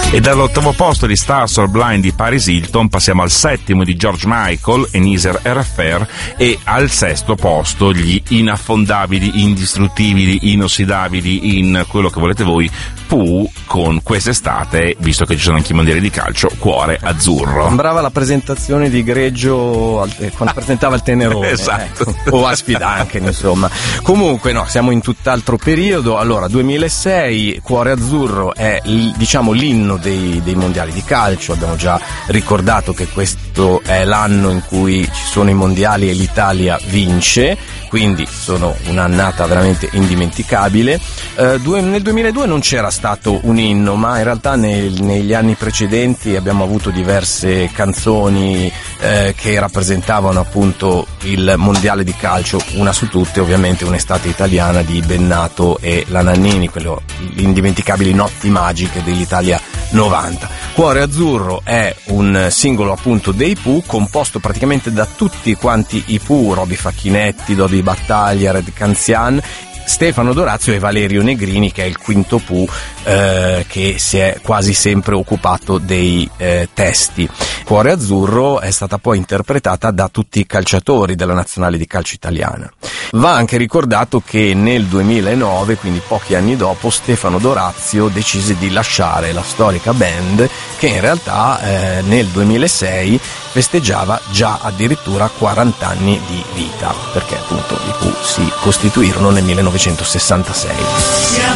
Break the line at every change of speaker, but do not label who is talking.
E dall'8° posto di Stars Are Blind di Paris Hilton passiamo al 7° di George Michael e Neither Ever Affair, e al 6° posto gli inaffondabili, indistruttibili, inossidabili, in quello che volete voi, Pooh, con quest'estate, visto che ci sono anche i mondiali di calcio, Cuore Azzurro.
Sembrava la presentazione di Greggio quando presentava il Tenerone.
Esatto.
O Aspidanken, insomma. Comunque no, siamo in tutt'altro periodo. Allora, 2006, Cuore Azzurro è diciamo l'inno dei mondiali di calcio. Abbiamo già ricordato che questo è l'anno in cui ci sono i mondiali e l'Italia vince, quindi sono un'annata veramente indimenticabile. Nel 2002 non c'era stato un inno, ma in realtà negli anni precedenti abbiamo avuto diverse canzoni che rappresentavano appunto il mondiale di calcio, una su tutte ovviamente Un'estate italiana di Bennato e la Nannini, quello, le indimenticabili Notti magiche dell'Italia 90. Cuore Azzurro è un singolo appunto dei Pooh, composto praticamente da tutti quanti i Pooh, Roby Facchinetti, Dodi Battaglia, Red Canzian, Stefano Dorazio e Valerio Negrini, che è il quinto Pooh che si è quasi sempre occupato dei testi. Cuore Azzurro è stata poi interpretata da tutti i calciatori della nazionale di calcio italiana. Va anche ricordato che nel 2009, quindi pochi anni dopo, Stefano Dorazio decise di lasciare la storica band, che in realtà nel 2006 festeggiava già addirittura 40 anni di vita, perché appunto i Pooh si costituirono nel 1966.